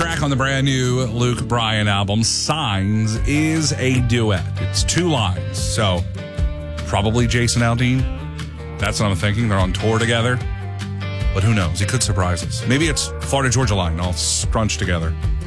track on the brand new Luke Bryan album, Signs, is a duet. It's 2 lines. So probably Jason Aldean. That's what I'm thinking. They're on tour together. But who knows? He could surprise us. Maybe it's Florida Georgia Line all scrunched together.